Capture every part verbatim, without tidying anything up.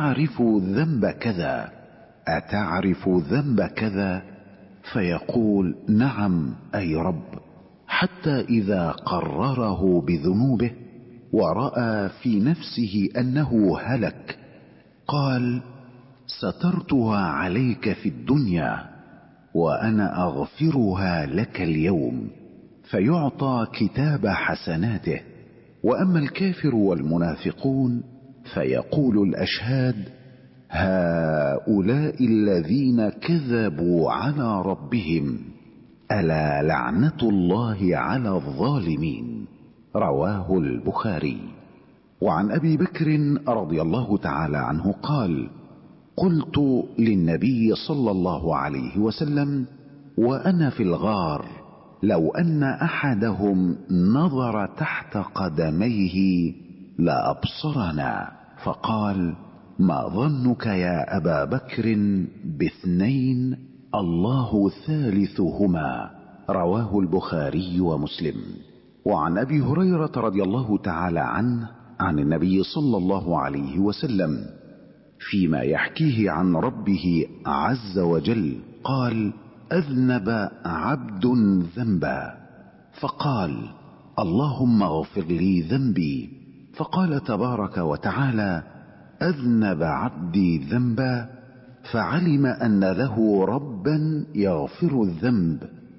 أعرف ذنب كذا، أتعرف ذنب كذا؟ فيقول نعم أي رب، حتى إذا قرره بذنوبه ورأى في نفسه أنه هلك قال سترتها عليك في الدنيا وأنا أغفرها لك اليوم، فيعطى كتاب حسناته. وأما الكافر والمنافقون فيقول الأشهاد هؤلاء الذين كذبوا على ربهم، ألا لعنة الله على الظالمين. رواه البخاري. وعن أبي بكر رضي الله تعالى عنه قال قلت للنبي صلى الله عليه وسلم وأنا في الغار لو أن أحدهم نظر تحت قدميه لأبصرنا، فقال ما ظنك يا أبا بكر باثنين الله ثالثهما. رواه البخاري ومسلم. وعن أبي هريرة رضي الله تعالى عنه عن النبي صلى الله عليه وسلم فيما يحكيه عن ربه عز وجل قال أذنب عبد ذنبا فقال اللهم اغفر لي ذنبي، فقال تبارك وتعالى أذنب عبدي ذنبا، فعلم أن له ربا يغفر الذنب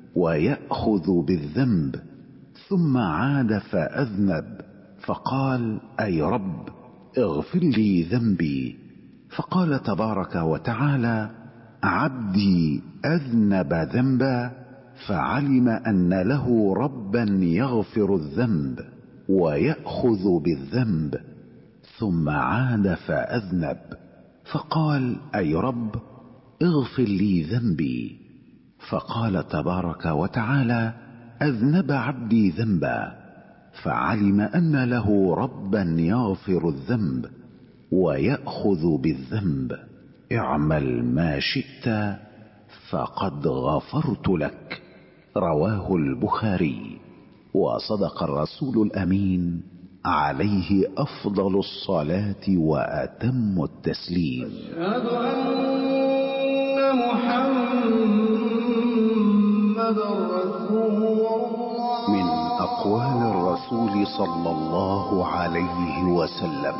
ويأخذ بالذنب، ثم عاد فأذنب فقال أي رب اغفر لي ذنبي، فقال تبارك وتعالى عبدي أذنب ذنبا، فعلم أن له ربا يغفر الذنب ويأخذ بالذنب، ثم عاد فأذنب فقال أي رب اغفر لي ذنبي، فقال تبارك وتعالى أذنب عبدي ذنبا، فعلم أن له ربا يغفر الذنب ويأخذ بالذنب، اعمل ما شئت فقد غفرت لك. رواه البخاري. وصدق الرسول الأمين عليه أفضل الصلاة وأتم التسليم. أشهد أن محمد رسول الله. من أقوال الرسول صلى الله عليه وسلم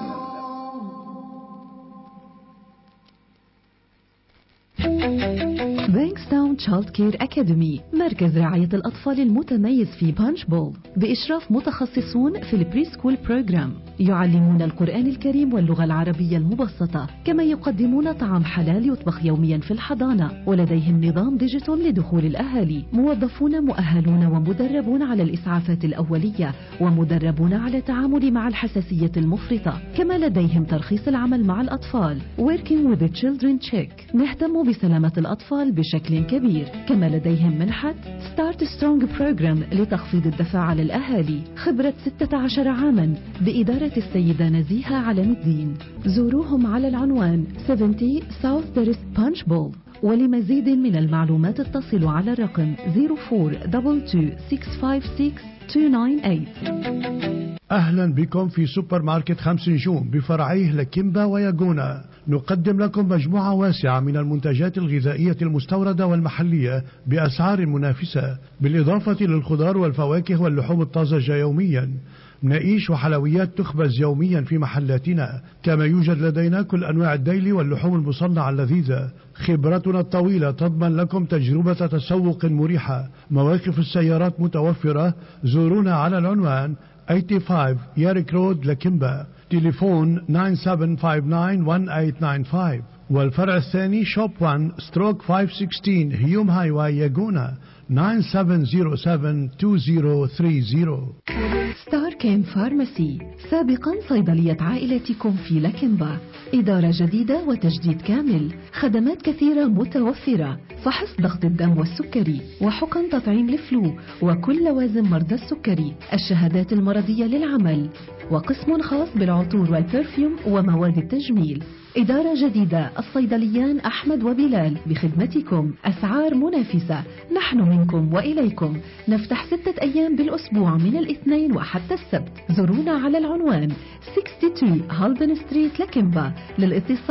بانكستاون تشايلد كير أكاديمي، مركز رعاية الأطفال المتميز في بانش بول بإشراف متخصصون في البري سكول بروجرام، يعلمون القرآن الكريم واللغة العربية المبسطة، كما يقدمون طعام حلال يطبخ يوميا في الحضانة، ولديهم نظام ديجيتال لدخول الأهالي، موظفون مؤهلون ومدربون على الإسعافات الأولية، ومدربون على التعامل مع الحساسية المفرطة، كما لديهم ترخيص العمل مع الأطفال Working with the Children Check. نهتم بسلامة الأطفال بشكل كبير، كما لديهم منحة Start Strong Program لتخفيض الدفع على الأهالي، خبرة ستة عشر عاما بإدارة السيدة نزيهة علم الدين. زوروهم على العنوان سبعين South Terrace Punch Bowl. ولمزيد من المعلومات اتصلوا على الرقم صفر أربعة اثنين ستة خمسة ستة اثنين تسعة ثمانية. أهلا بكم في سوبر ماركت خمس نجوم بفرعيه لكيمبا وياجونا. نقدم لكم مجموعة واسعة من المنتجات الغذائية المستوردة والمحلية بأسعار منافسة، بالإضافة للخضار والفواكه واللحوم الطازجة يوميا. مناقيش وحلويات تخبز يوميا في محلاتنا، كما يوجد لدينا كل أنواع الديلي واللحوم المصنعة اللذيذة. خبرتنا الطويلة تضمن لكم تجربة تسوق مريحة. مواقف السيارات متوفرة. زورونا على العنوان خمسة وثمانين ياريك رود لكيمبا، تليفون تسعة سبعة خمسة تسعة واحد ثمانية تسعة خمسة. والفرع الثاني شوب واحد ستروك خمسمية وستة عشر هيوم هاي واي ياجونا، تسعة سبعة صفر سبعة اثنين صفر ثلاثين. ستار كيم فارماسي، سابقا صيدلية عائلتكم في لكيمبا، إدارة جديدة وتجديد كامل، خدمات كثيرة متوفرة، فحص ضغط الدم والسكري، وحقن تطعيم لفلو وكل لوازم مرضى السكري، الشهادات المرضية للعمل، وقسم خاص بالعطور والبرفيوم ومواد التجميل. إدارة جديدة، الصيدليان أحمد وبلال بخدمتكم، أسعار منافسة، نحن منكم وإليكم. نفتح ستة أيام بالأسبوع من الاثنين وحتى السبت. زورونا على العنوان اثنين وستين هالبن ستريت لكيمبا. للاتصال